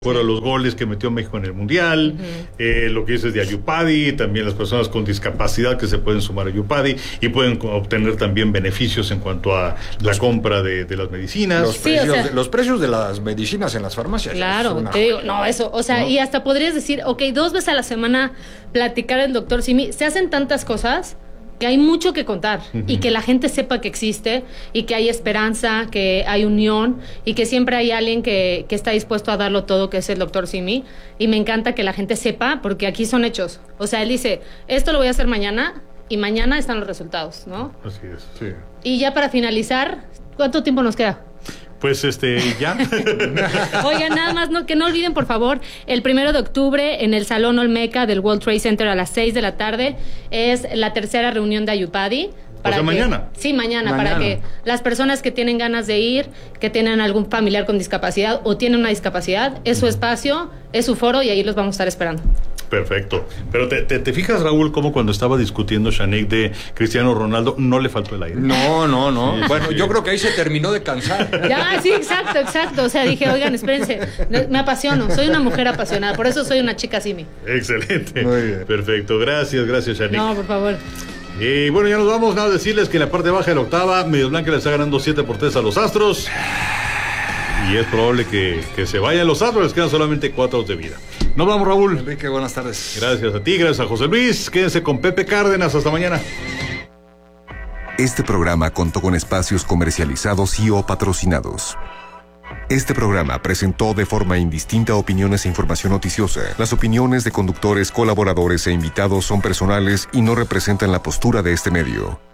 Fuera los goles que metió México en el Mundial, lo que dices de Ayupadi, también las personas con discapacidad que se pueden sumar a Ayupadi y pueden obtener también beneficios en cuanto a la compra de las medicinas. Los precios de las medicinas en las farmacias. Claro, te digo, ¿no? Y hasta podrías decir, 2 veces a la semana platicar el doctor Simi. Se hacen tantas cosas que hay mucho que contar y que la gente sepa que existe y que hay esperanza, que hay unión y que siempre hay alguien que está dispuesto a darlo todo, que es el doctor Simi. Y me encanta que la gente sepa, porque aquí son hechos. O sea, él dice, esto lo voy a hacer mañana y mañana están los resultados, ¿no? Así es, sí. Y ya para finalizar, ¿cuánto tiempo nos queda? Pues ya. Oigan, nada más que no olviden, por favor, el 1 de octubre en el Salón Olmeca del World Trade Center a las 6 de la tarde es la tercera reunión de Ayupadi. Mañana. Sí, mañana, para que las personas que tienen ganas de ir, que tienen algún familiar con discapacidad o tienen una discapacidad, es su espacio, es su foro y ahí los vamos a estar esperando. Perfecto. Pero ¿te fijas, Raúl, cómo cuando estaba discutiendo Shaneik de Cristiano Ronaldo no le faltó el aire? No. Sí, bueno, sí. Yo creo que ahí se terminó de cansar. Ya, sí, exacto. O sea, dije, oigan, espérense, me apasiono, soy una mujer apasionada, por eso soy una chica Simi. Excelente. Muy bien. Perfecto, gracias, Shaneik. No, por favor. Y bueno, ya nos vamos, nada decirles que en la parte baja de la octava, Medias Blancas le está ganando 7-3 a los Astros. Y es probable que se vayan los Astros, les quedan solamente 4 outs de vida. Nos vamos, Raúl. Enrique, buenas tardes. Gracias a ti, gracias a José Luis. Quédense con Pepe Cárdenas, hasta mañana. Este programa contó con espacios comercializados y o patrocinados. Este programa presentó de forma indistinta opiniones e información noticiosa. Las opiniones de conductores, colaboradores e invitados son personales y no representan la postura de este medio.